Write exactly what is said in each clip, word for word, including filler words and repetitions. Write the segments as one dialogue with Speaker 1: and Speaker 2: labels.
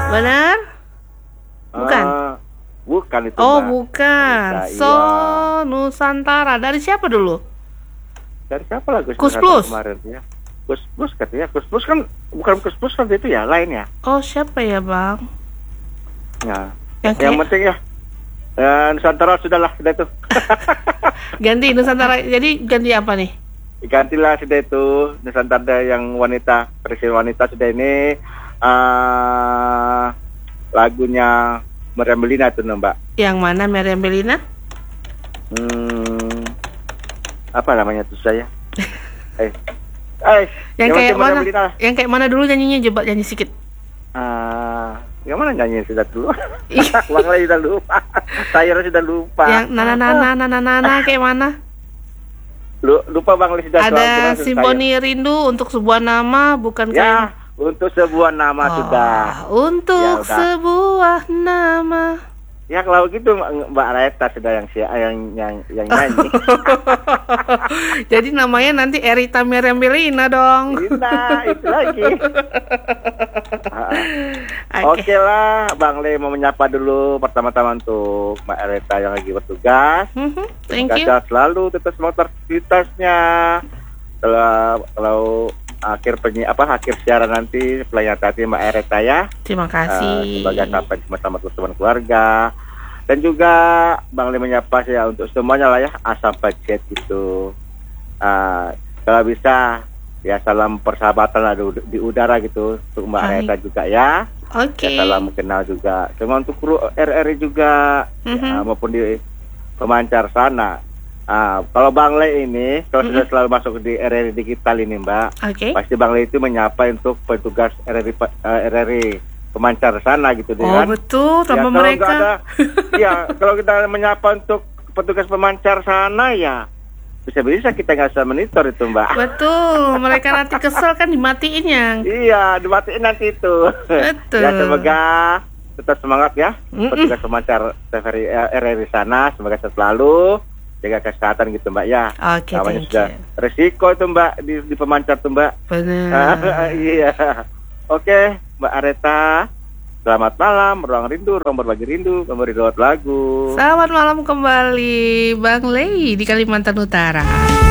Speaker 1: Benar? Bukan?
Speaker 2: Uh, bukan itu.
Speaker 1: Oh,
Speaker 2: Mbak.
Speaker 1: bukan.
Speaker 2: Nusantara,
Speaker 1: So,
Speaker 2: iya.
Speaker 1: Nusantara. Dari siapa dulu?
Speaker 2: Dari siapa lah Gus
Speaker 1: Kus
Speaker 2: Nusantara
Speaker 1: Plus?
Speaker 2: kemarin ya? Kus Plus katanya. Kus Plus kan bukan Kus Plus kan itu ya, lain ya.
Speaker 1: Oh, siapa ya, Bang?
Speaker 2: Nah,
Speaker 1: Yang
Speaker 2: yang
Speaker 1: kayak-
Speaker 2: penting ya. Uh, Nusantara sudahlah, sudah itu.
Speaker 1: Ganti Nusantara. Jadi ganti apa nih?
Speaker 2: Gantilah sudah itu Nusantara yang wanita, versi wanita sudah ini uh, lagunya Meriam Belina itu Mbak.
Speaker 1: Yang mana Meriam Bellina?
Speaker 2: Hmm, apa namanya tuh saya? eh, eh,
Speaker 1: Yang kayak
Speaker 2: Meriam
Speaker 1: mana?
Speaker 2: Belina.
Speaker 1: Yang kayak mana dulu nyanyinya? Coba nyanyi sedikit.
Speaker 2: Uh, yang mana nyanyi sudah dulu? Bang Lay sudah lupa. Saya sudah lupa.
Speaker 1: Yang nana nana nana nana kayak mana?
Speaker 2: Lu, lupa Bang Lay sudah.
Speaker 1: Ada Simfoni Rindu untuk sebuah nama, bukan kayak
Speaker 2: ya, untuk sebuah nama
Speaker 1: Oh,
Speaker 2: sudah.
Speaker 1: Untuk
Speaker 2: Ya, udah.
Speaker 1: sebuah nama.
Speaker 2: Ya kalau gitu Mbak Reta sudah yang si yang yang yang nyanyi.
Speaker 1: Jadi namanya nanti Erita Meriam Bellina dong.
Speaker 2: Nah, itu lagi.
Speaker 1: Oke.
Speaker 2: Oke lah, Bang Le mau menyapa dulu pertama-tama untuk Mbak Reta yang lagi bertugas.
Speaker 1: Mhm, Thank you.
Speaker 2: Semoga selalu tetap semangat aktivitasnya. Kalau kalau akhir penyi apa akhir siaran nanti pelayan hati Mbak Reta ya.
Speaker 1: Terima
Speaker 2: Uh,
Speaker 1: kasih.
Speaker 2: sebagai sampai bersama teman keluarga. Dan juga Bang Le menyapa saya untuk semuanya lah ya, asal budget gitu. Uh, kalau bisa ya salam persahabatan lah di, di udara gitu untuk Mbak
Speaker 1: Baik.
Speaker 2: Reta juga ya.
Speaker 1: Oke.
Speaker 2: Ya, salam kenal juga. Semua untuk kru R R I juga
Speaker 1: Mhm.
Speaker 2: ya, maupun di pemancar sana. Uh, kalau Bang Le ini kalau
Speaker 1: Mhm.
Speaker 2: sudah selalu masuk di R R I digital ini Mbak,
Speaker 1: Oke.
Speaker 2: pasti Bang Le itu menyapa untuk petugas R R I pa- uh, R R I pemancar sana gitu
Speaker 1: Oh
Speaker 2: kan.
Speaker 1: betul,
Speaker 2: Ya,
Speaker 1: tanpa
Speaker 2: kalau
Speaker 1: mereka.
Speaker 2: nggak ada, ya kalau kita menyapa untuk petugas pemancar sana ya bisa-bisa kita nggak bisa monitor itu Mbak.
Speaker 1: Betul, mereka nanti kesel kan dimatiin yang.
Speaker 2: Iya, dimatiin nanti itu.
Speaker 1: Betul.
Speaker 2: Ya semoga tetap semangat ya
Speaker 1: Mm-mm.
Speaker 2: petugas pemancar T V R I R R I sana, semoga sehat selalu, jaga kesehatan gitu Mbak ya.
Speaker 1: Oke,
Speaker 2: Namanya
Speaker 1: thank
Speaker 2: sudah
Speaker 1: you.
Speaker 2: resiko itu Mbak di, di pemancar tuh Mbak.
Speaker 1: Benar.
Speaker 2: Iya. Oke, Mbak Areta. Selamat malam, ruang rindu, ruang berbagi rindu, memberi download lagu.
Speaker 1: Selamat malam kembali Bang Lei di Kalimantan Utara.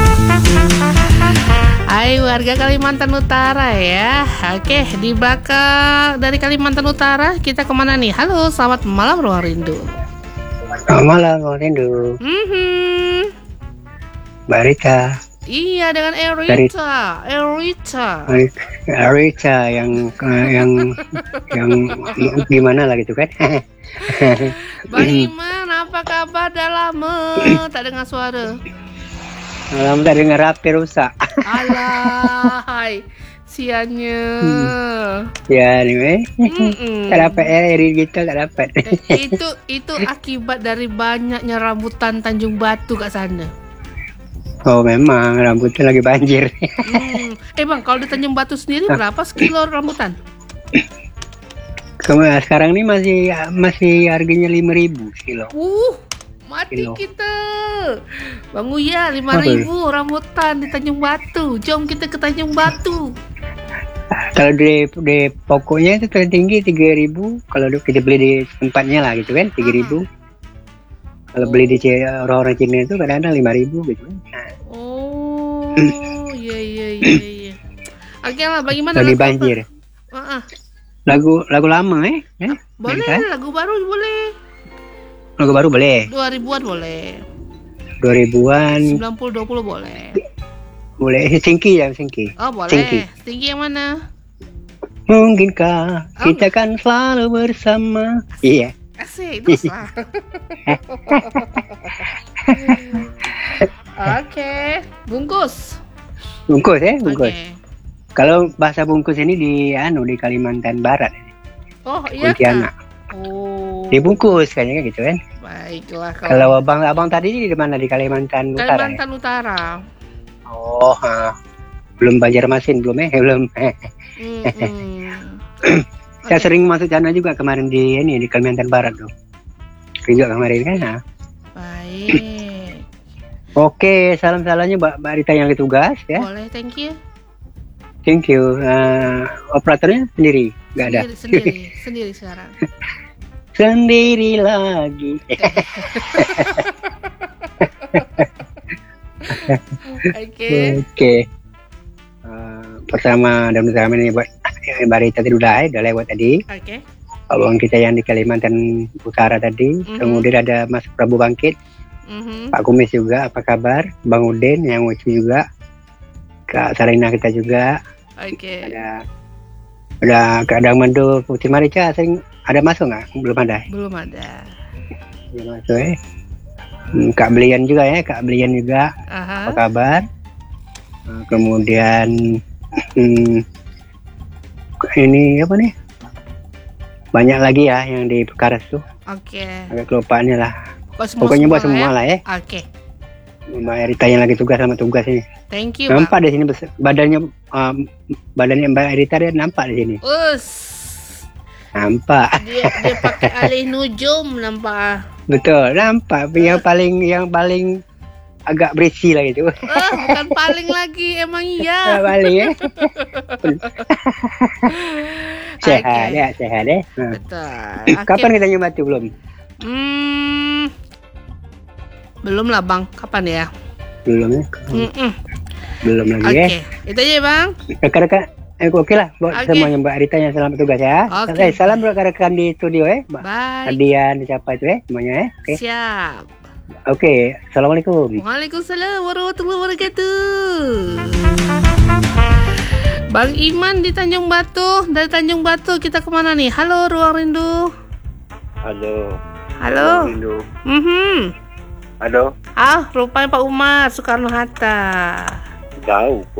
Speaker 1: Hai warga Kalimantan Utara ya. Oke, di belakang dari Kalimantan Utara kita kemana nih? Halo, selamat malam ruang rindu.
Speaker 3: Selamat malam, Bang Rindu.
Speaker 1: Mhm.
Speaker 3: Mbak Rita.
Speaker 1: Iya dengan Erita, Erita.
Speaker 3: Rita yang eh, yang yang gimana lah gitu kan.
Speaker 1: Bang Iman, apa kabar? Dah lama tak dengar suara.
Speaker 3: Malam tak dengar H P rusak.
Speaker 1: Alah, hai. Siannya.
Speaker 3: Ya anyway.
Speaker 1: Mm-mm.
Speaker 3: Tak dapat ya, digital tak dapat.
Speaker 1: Eh, itu itu akibat dari banyaknya rambutan Tanjung Batu kat sana.
Speaker 3: Oh memang rambutnya lagi banjir.
Speaker 1: Hmm. Eh bang, kalau di Tanjung Batu sendiri berapa sekilo rambutan?
Speaker 3: Kemudian sekarang ini masih masih harganya lima ribu kilo.
Speaker 1: Uh, mati
Speaker 3: Kilo.
Speaker 1: kita. Bang Uya, lima ribu rambutan di Tanjung Batu. Jom kita ke Tanjung Batu.
Speaker 3: Kalau di di pokoknya itu tertinggi tiga ribu. Kalau kita beli di tempatnya lah gitu kan tiga ribu. Kalau beli di C- orang-orang Cina itu kadang-kadang lima ribu gitu.
Speaker 1: Oh, iya iya iya iya. Oke lah, bagaimana?
Speaker 3: Lagi
Speaker 1: lagu apa?
Speaker 3: banjir.
Speaker 1: Ah, ah.
Speaker 3: Lagu lagu lama eh? eh?
Speaker 1: Boleh,
Speaker 3: Bisa?
Speaker 1: lagu baru boleh.
Speaker 3: Lagu baru boleh.
Speaker 1: Dua ribuan boleh.
Speaker 3: dua ribuan
Speaker 1: Sembilan puluh dua puluh boleh.
Speaker 3: boleh. Singki ya, Singki.
Speaker 1: Oh boleh.
Speaker 3: Tinggi.
Speaker 1: Tinggi yang mana?
Speaker 3: Mungkinkah
Speaker 1: Oh.
Speaker 3: kita kan selalu bersama? Iya.
Speaker 1: Asik, terus lah. Oke, bungkus.
Speaker 3: Bungkus ya, bungkus.
Speaker 1: Oke.
Speaker 3: Kalau bahasa bungkus ini di anu di Kalimantan Barat,
Speaker 1: Oh iya
Speaker 3: Pontianak.
Speaker 1: Kak? Oh.
Speaker 3: Dibungkus kayaknya gitu kan.
Speaker 1: Baiklah
Speaker 3: Kalau abang abang tadi di mana di Kalimantan Utara? Ya?
Speaker 1: Kalimantan Utara.
Speaker 3: Oh, ha. Belum Banjarmasin belum eh belum.
Speaker 1: Mm-mm.
Speaker 3: Saya sering masuk sana juga kemarin di ini di Kalimantan Barat tuh. Juga kemarin kan. Ha.
Speaker 1: Baik.
Speaker 3: Oke, salam-salamnya Mbak Mbak Rita yang tugas ya.
Speaker 1: Boleh, thank you.
Speaker 3: thank you. Uh, operatornya sendiri, nggak ada.
Speaker 1: Sendiri, sendiri, sendiri sekarang.
Speaker 3: Sendiri lagi.
Speaker 1: Oke.
Speaker 3: Oke. Uh, pertama dan utama ini buat Mbak Rita tadi udah, udah lewat tadi.
Speaker 1: Oke.
Speaker 3: Abang kita yang di Kalimantan Utara tadi.
Speaker 1: Mhm.
Speaker 3: Kemudian ada Mas Prabu Bangkit,
Speaker 1: Mhm.
Speaker 3: Pak Kumis juga, apa kabar? Bang Udin yang lucu juga, Kak Sarina kita juga.
Speaker 1: Oke.
Speaker 3: Ada ada Kak Dangmando Putih Marica, sering ada masuk nggak? Belum ada.
Speaker 1: Belum ada.
Speaker 3: Belum masuk eh. Hmm, Kak Belian juga ya, Kak Belian juga.
Speaker 1: Aha.
Speaker 3: Apa kabar? Nah, kemudian hmm, ini apa nih? Banyak lagi ya yang di Pekaras tuh.
Speaker 1: Oke.
Speaker 3: Agak kelupaannya lah.
Speaker 1: Buat semua
Speaker 3: Pokoknya buat semua lah ya.
Speaker 1: Oke.
Speaker 3: Mbak Erita yang lagi tugas sama tugas ini.
Speaker 1: Thank you, Bang.
Speaker 3: Nampak di sini bes- badannya um, badannya Mbak Erita dia nampak di sini.
Speaker 1: Us.
Speaker 3: Nampak.
Speaker 1: Dia dia pakai alih nujum nampak.
Speaker 3: Betul, nampak. Yang paling yang paling agak berisi lah gitu.
Speaker 1: Ah, bukan paling lagi, emang iya.
Speaker 3: Paling ya. Sehat
Speaker 1: Oke.
Speaker 3: ya, sehat ya. Nah.
Speaker 1: Betul.
Speaker 3: Kapan kita nyoba tuh belum?
Speaker 1: Hmm, belum lah Bang. Kapan ya?
Speaker 3: Belum ya.
Speaker 1: Mm-mm.
Speaker 3: Belum lagi
Speaker 1: Oke,
Speaker 3: ya.
Speaker 1: itu aja Bang.
Speaker 3: Rekan-rekan, eh, oke lah buat
Speaker 1: Oke.
Speaker 3: semuanya Mbak Rita yang selamat tugas ya.
Speaker 1: Oke.
Speaker 3: Eh, salam buat rekan-rekan di studio ya. Mbak
Speaker 1: Bye.
Speaker 3: Adian siapa itu ya semuanya ya. Oke.
Speaker 1: Siap.
Speaker 3: Oke, assalamualaikum.
Speaker 1: Waalaikumsalam warahmatullahi wabarakatuh. Bang Iman di Tanjung Batu. Dari Tanjung Batu kita kemana nih? Halo Ruang Rindu.
Speaker 2: Halo.
Speaker 1: Halo.
Speaker 2: Rindu.
Speaker 1: Mhm.
Speaker 2: Halo.
Speaker 1: Ah, rupanya Pak Umar Soekarno Hatta.
Speaker 2: Tahu pun.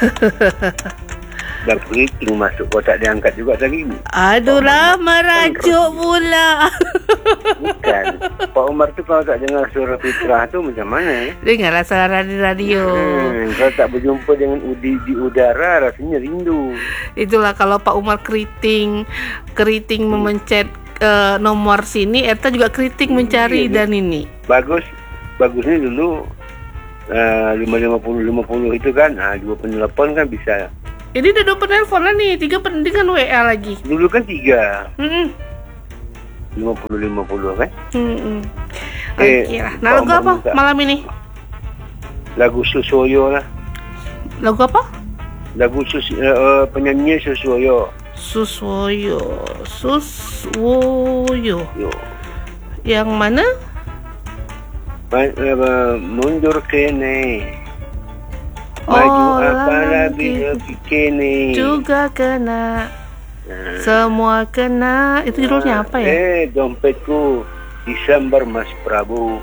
Speaker 2: Dan keriting masuk kotak diangkat juga tadi.
Speaker 1: Aduh lah, merajuk pula.
Speaker 2: Bukan. Pak Umar tu kalau tak dengar suara fitrah tu macam mana ya?
Speaker 1: Dengarlah suara di radio.
Speaker 2: Hmm, kalau tak berjumpa dengan udi di udara rasanya rindu.
Speaker 1: Itulah kalau Pak Umar keriting, keriting memencet eh, nomor sini, Eta juga keriting mencari
Speaker 2: Iya,
Speaker 1: dan ini.
Speaker 2: Bagus. Bagusnya dulu uh, lima lima puluh lima puluh itu kan, ah, dua penelpon kan bisa.
Speaker 1: Ini udah dua penelpon lah nih, tiga pen dengan W A lagi.
Speaker 2: Dulu kan tiga.
Speaker 1: Hmm.
Speaker 2: lima puluh lima puluh kan.
Speaker 1: Hmm.
Speaker 2: Eh,
Speaker 1: Oke lah.
Speaker 2: Pak
Speaker 1: Nah, lagu
Speaker 2: Umar
Speaker 1: apa
Speaker 2: minta.
Speaker 1: malam ini?
Speaker 2: Lagu Susoyo lah.
Speaker 1: Lagu apa?
Speaker 2: Lagu sus, uh, penyanyi Susoyo.
Speaker 1: Suswoyo, Suswoyo.
Speaker 2: Yo.
Speaker 1: Yang mana?
Speaker 2: Ma- uh, mundur kene. Maju
Speaker 1: Oh,
Speaker 2: apa
Speaker 1: lagi.
Speaker 2: lagi kene.
Speaker 1: Juga kena. Semua kena. Itu judulnya apa ya?
Speaker 2: Eh, dompetku disambar Mas Prabu.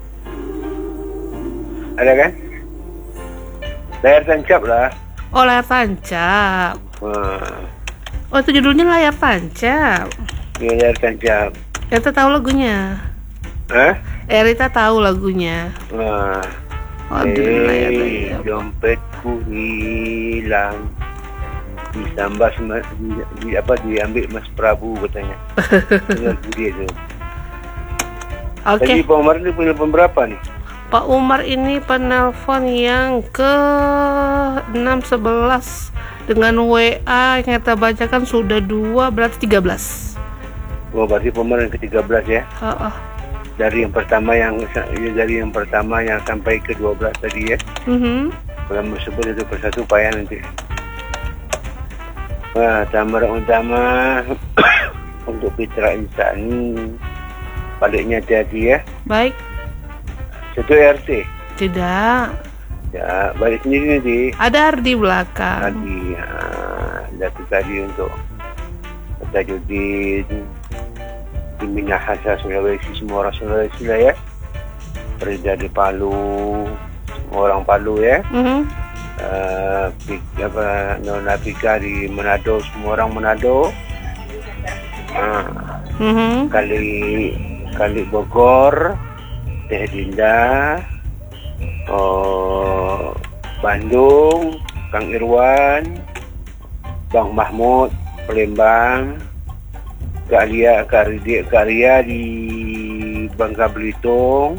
Speaker 2: Ada kan? Layar tancap lah.
Speaker 1: Oh, layar tancap.
Speaker 2: Wah,
Speaker 1: Oh, itu judulnya layar tancap.
Speaker 2: ini layar tancap.
Speaker 1: Erita tahu lagunya.
Speaker 2: Hah?
Speaker 1: Erita tahu lagunya.
Speaker 2: Wah.
Speaker 1: Oh, judul layar
Speaker 2: Eh,
Speaker 1: tancap.
Speaker 2: dompetku hilang. Disambar sama- di, di, apa diambil Mas Prabu katanya. Lagu dia tu.
Speaker 1: Oke,
Speaker 2: Tadi Pak Umar ni punya berapa nih?
Speaker 1: Pak Umar ini penelpon yang ke enam sebelas dengan W A yang kita bacakan sudah dua, berarti tiga belas.
Speaker 2: Oh, berarti Pak Umar yang ke tiga belas ya.
Speaker 1: Oh, oh.
Speaker 2: Dari yang pertama yang dari yang pertama yang sampai ke dua belas tadi ya.
Speaker 1: Mhm.
Speaker 2: Kalau mau sebut satu persatu payah nanti. Wah, tamaran utama untuk Fitra Insani baliknya jadi ya.
Speaker 1: Baik,
Speaker 2: Satu R T.
Speaker 1: tidak.
Speaker 2: Ya, balik sendiri nanti.
Speaker 1: Ada Ardi belakang.
Speaker 2: Tadi, ya, datu tadi untuk Tajudin di Minahasa Sulawesi, semua orang Sulawesi lah ya. Kerja di Palu, semua orang Palu ya.
Speaker 1: Mhm.
Speaker 2: Uh, apa Nona Pika di Manado, semua orang Manado. Uh,
Speaker 1: Mhm.
Speaker 2: kali kali Bogor, Teh Dinda, oh, Bandung, Kang Irwan, Bang Mahmud, Palembang, Kak Lia, Kak Ria, Kak Ria di Bangka Belitung,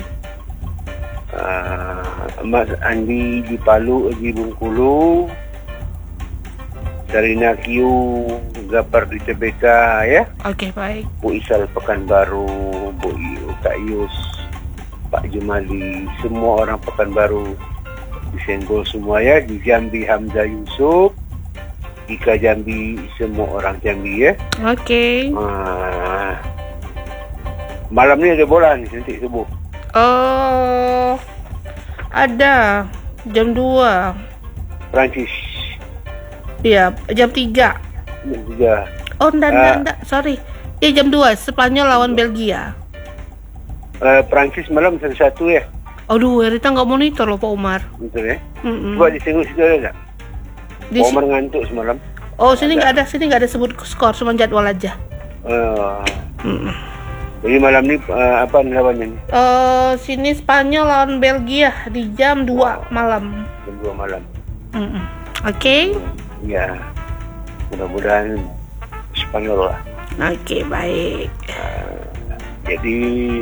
Speaker 2: uh, Mas Andi di Palu, di Bengkulu,
Speaker 4: Sarina Q, Gapar di T B K ya.
Speaker 1: Oke, baik.
Speaker 4: Bu Isal Pekanbaru, Bu Iu, Kak Yus, Pak Jumali, semua orang Pekanbaru disenggol semua ya. Di Jambi Hamzah Yusuf, Ika Jambi, semua orang Jambi ya.
Speaker 1: Oke.
Speaker 4: Ah, malam ni ada bola ni nanti subuh.
Speaker 1: Oh, ada jam dua.
Speaker 4: Prancis.
Speaker 1: Iya, jam tiga.
Speaker 4: Juga.
Speaker 1: Oh, enggak, enggak,
Speaker 4: Ah.
Speaker 1: enggak. Sorry. Iya, jam dua. Spanyol lawan Belgia.
Speaker 4: Uh, Prancis malam satu-satu ya.
Speaker 1: Aduh, Rita nggak monitor loh, Pak Umar.
Speaker 4: Betul ya.
Speaker 1: Mm-mm.
Speaker 4: Coba disenguk situ ada tak?
Speaker 1: Di
Speaker 4: Pak
Speaker 1: si-
Speaker 4: Umar ngantuk semalam.
Speaker 1: oh, sini nggak ada. Sini nggak ada sebut skor, cuma jadwal aja.
Speaker 4: Uh,
Speaker 1: Mm-mm.
Speaker 4: jadi malam ni uh, apa lawannya ni?
Speaker 1: Eh, sini Spanyol lawan Belgia di jam dua malam.
Speaker 4: Jam dua malam.
Speaker 1: Mm-mm. Oke.
Speaker 4: Ya. Mudah-mudahan Spanyol lah.
Speaker 1: Oke, baik.
Speaker 4: Jadi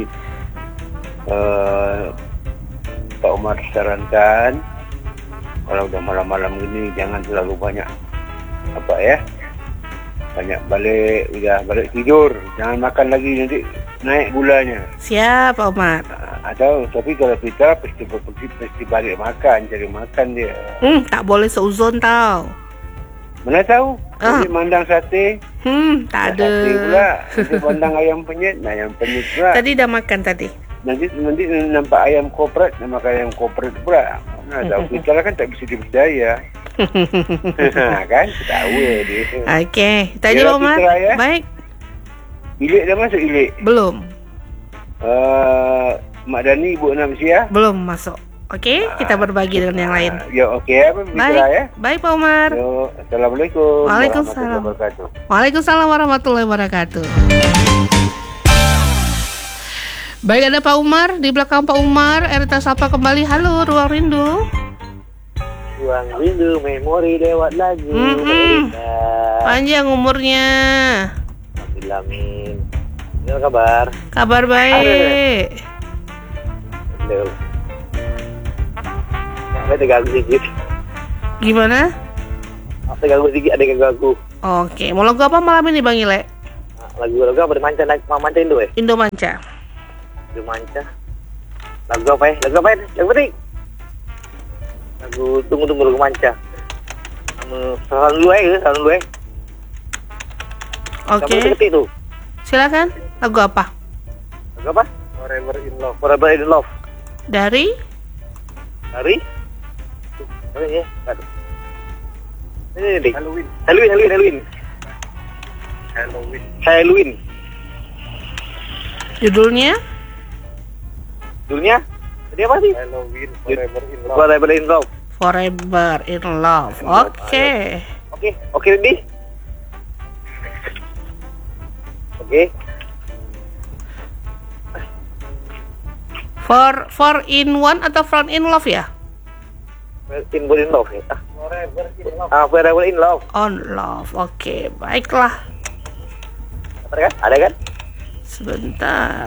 Speaker 4: uh, Pak Umar sarankan kalau udah malam-malam gini jangan terlalu banyak apa ya, banyak balik, udah balik tidur, jangan makan lagi nanti naik gulanya.
Speaker 1: Siap, Pak Umar.
Speaker 4: Uh, atau tapi kalau kita pasti pasti pasti balik makan, cari makan dia.
Speaker 1: Hmm, tak boleh seuzon tau.
Speaker 4: Mana tahu?
Speaker 1: Ah.
Speaker 4: Nanti mandang sate,
Speaker 1: Hmm, tak ada.
Speaker 4: sate pula. Nanti mandang ayam penyet, nah ayam penyet pula.
Speaker 1: Tadi dah makan tadi.
Speaker 4: Nanti nanti nampak ayam kopret, nama ayam kopret pula. Nah, tahu kita lah kan tak bisa dipercaya. Kan? Tahu ya dia.
Speaker 1: Oke, tadi
Speaker 4: Ya,
Speaker 1: Pak Umar.
Speaker 4: Fitra, ya.
Speaker 1: Baik.
Speaker 4: Ilik dah masuk ilik.
Speaker 1: Belum.
Speaker 4: Uh, Mak Dani, Ibu Namsia.
Speaker 1: Belum masuk. Oke, kita berbagi dengan yang lain.
Speaker 4: Ya, okey apa Fitra
Speaker 1: Baik.
Speaker 4: ya.
Speaker 1: Baik, Pak Umar.
Speaker 4: Yo, Assalamualaikum.
Speaker 1: Waalaikumsalam.
Speaker 4: warahmatullahi wabarakatuh.
Speaker 1: Waalaikumsalam warahmatullahi wabarakatuh. Baik, ada Pak Umar di belakang Pak Umar. Erita sapa kembali. Halo, Ruang Rindu.
Speaker 2: Ruang rindu memori lewat lagu.
Speaker 1: Mm-mm. Panjang umurnya.
Speaker 2: Alhamdulillah, amin. Gimana kabar?
Speaker 1: Kabar baik.
Speaker 2: Aduh. Saya terganggu sedikit.
Speaker 1: Gimana?
Speaker 2: Saya terganggu sedikit, ada yang ganggu aku.
Speaker 1: Oke, mau lagu apa malam ini Bang Ile?
Speaker 2: Lagu-lagu apa? Manca, mau manca Indo eh?
Speaker 1: Indo Manca.
Speaker 2: Lagu manca. Lagu apa ya? Lagu apa ya? Lagu penting. Lagu tunggu-tunggu lagu manca. Kamu salam dulu eh, salam dulu eh.
Speaker 1: Oke,
Speaker 2: Kamu ketik tuh.
Speaker 1: silakan. Lagu apa?
Speaker 2: Lagu apa? Forever in Love. Forever in Love.
Speaker 1: Dari?
Speaker 2: Dari? Tuh, apa ya? Aduh. Ini, ini, ini. Halloween. Halloween, Halloween, Halloween. Halloween. Halloween.
Speaker 1: Judulnya?
Speaker 2: Judulnya? Tadi apa sih? Halloween. Forever in Love. Forever in Love.
Speaker 1: Forever in Love. Oke.
Speaker 2: Oke, oke, Bibi. Oke.
Speaker 1: For for in one atau front in love ya?
Speaker 2: In in Love ya. Ah. Forever in Love. Ah, Forever in Love.
Speaker 1: On love. Oke, baiklah.
Speaker 2: Ada kan? Ada kan?
Speaker 1: Sebentar.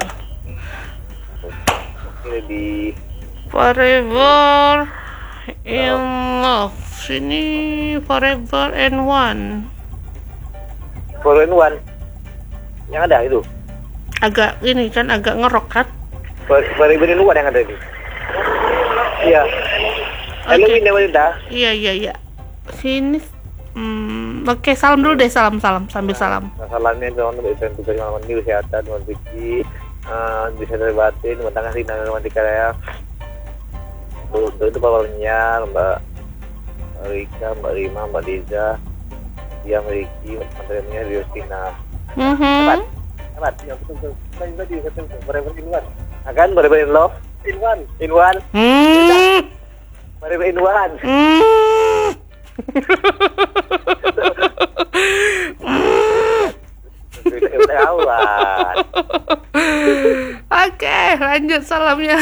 Speaker 2: Oke, di
Speaker 1: Forever in love. Sini forever and one.
Speaker 2: Forever in One. Yang ada itu.
Speaker 1: Agak ini kan agak ngerok kan?
Speaker 2: Forever in One yang ada ini. Iya. Halloween ya wanita.
Speaker 1: Iya iya iya. Sini. Hmm, Oke, salam dulu deh, salam salam sambil salam.
Speaker 2: Masalahnya jangan bisa tugas malam ini kesehatan, rezeki, bisa terbatin, mentangan sinar romantika ya. Untuk itu bawalnya Mbak Rika, Mbak Rima, Mbak Diza, dia Riki, menterinya Diostina.
Speaker 1: Mhm.
Speaker 2: Hebat, ya betul betul. Saya tadi kata Forever in One. Akan Forever in Love. In One. In One.
Speaker 1: Hmm.
Speaker 2: Forever in One.
Speaker 1: Hmm.
Speaker 2: Kawan.
Speaker 1: Oke, lanjut salamnya.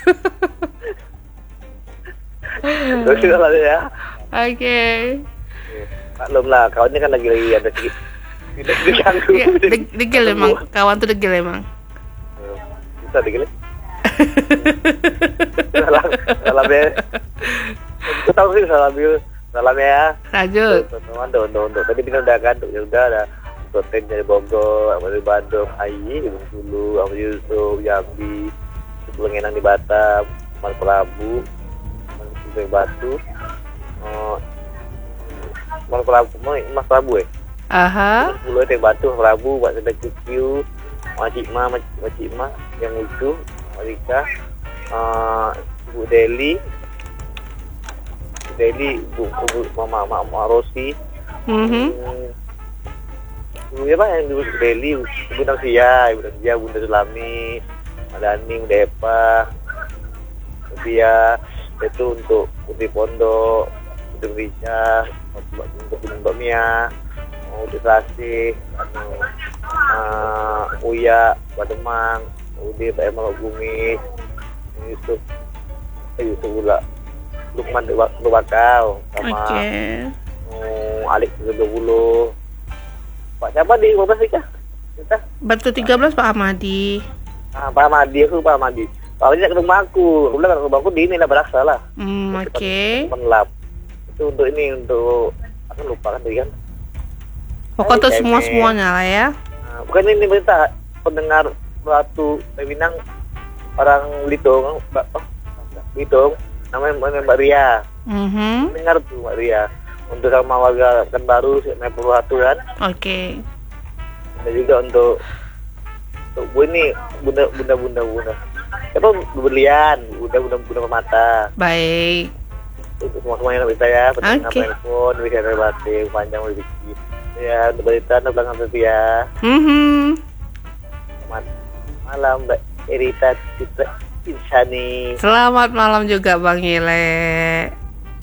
Speaker 2: Terus kita lalu ya.
Speaker 1: Oke.
Speaker 2: Maklum lah, kawan ini kan lagi lagi ada sedikit tidak diganggu.
Speaker 1: Ya, de- degil emang, kawan tuh degil emang.
Speaker 2: Bisa degil. Salah, salah be. Aku tahu sih salah bil.
Speaker 5: Salam ya.
Speaker 1: Lanjut.
Speaker 5: Teman-teman, untuk, untuk, untuk. Tadi bina udah kan, ya udah ada konten dari Bogor, dari Bandung, Ayi, Bengkulu, Abu Yusuf, Jambi, Sebelengenang di Batam, Mas Prabu, Mas Batu, uh, Mas Prabu, Mas Prabu ya.
Speaker 1: Aha.
Speaker 5: Bengkulu, Teh Batu, Mas Prabu, Pak Sedek Cuciu, Mas Cikma, Mas Cikma, yang lucu, Marika, uh, Ibu Deli, Deli, Bu, Bu, Mama, Mama, Mama Rosi,
Speaker 1: Mhm.
Speaker 5: Ibu ya Pak yang Ibu Deli, Ibu Nasia, Ibu Nasia, Bunda Sulami, Madani, Bunda Epa, dia itu untuk Putri Pondok, Putri Rica, untuk Mbak Mia, untuk Sasi, uh, Uya, Pak Demang, Udi, Pak Emal Bumi, Yusuf, eh, Yusuf Ula. Lukman Bakal sama
Speaker 1: Oke.
Speaker 5: um, Alik tiga puluh. Pak siapa di lima belas kah? Kita?
Speaker 1: Batu tiga belas Pak Ahmadi.
Speaker 5: Ah, Pak Ahmadi, aku Pak Ahmadi. Kalau tidak ke rumah aku, aku bilang ke rumah aku di ini lah berasa lah.
Speaker 1: Hmm, oke.
Speaker 5: Penlap. Itu untuk ini untuk aku lupa kan tadi kan.
Speaker 1: Pokok tuh
Speaker 5: Hai,
Speaker 1: semua
Speaker 5: Kemen.
Speaker 1: semuanya lah ya.
Speaker 5: Nah, bukan ini berita pendengar Ratu Peminang orang Belitung, Mbak oh, Belitung. Namanya Mbak Ria,
Speaker 1: Mhm.
Speaker 5: dengar tuh Mbak Ria. Untuk sama warga kan baru naik Purwatu kan,
Speaker 1: Oke.
Speaker 5: dan juga untuk untuk bu ini bunda bunda bunda bunda. Siapa berlian, bunda bunda bunda permata.
Speaker 1: Baik.
Speaker 5: Untuk semua semuanya bisa ya, pendengar
Speaker 1: Oke.
Speaker 5: telepon, bisa terbatik panjang rezeki. Ya, untuk berita untuk belakang setia.
Speaker 1: Mhm.
Speaker 5: Selamat malam Mbak Erita Citra Insani.
Speaker 1: Selamat malam juga Bang Ile.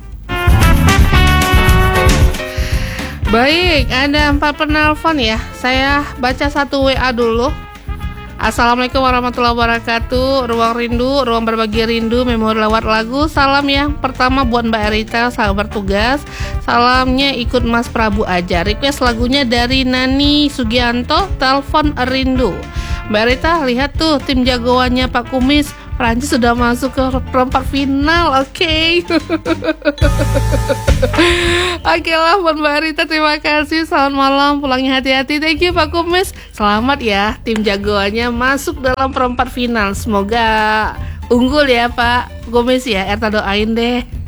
Speaker 1: Baik, ada empat penelpon ya. Saya baca satu W A dulu. Assalamualaikum warahmatullahi wabarakatuh. Ruang rindu, ruang berbagi rindu, memori lewat lagu. Salam ya. Pertama buat Mbak Erita, selamat bertugas. Salamnya ikut Mas Prabu aja. Request lagunya dari Nani Sugianto, Telepon Rindu. Mbak Erita, lihat tuh tim jagoannya Pak Kumis. Prancis sudah masuk ke perempat final. Oke. Oke lah buat Mbak Rita, terima kasih. Selamat malam, pulangnya hati-hati. Thank you Pak Kumis. Selamat ya, tim jagoannya masuk dalam perempat final. Semoga unggul ya Pak Kumis ya. Erta doain deh.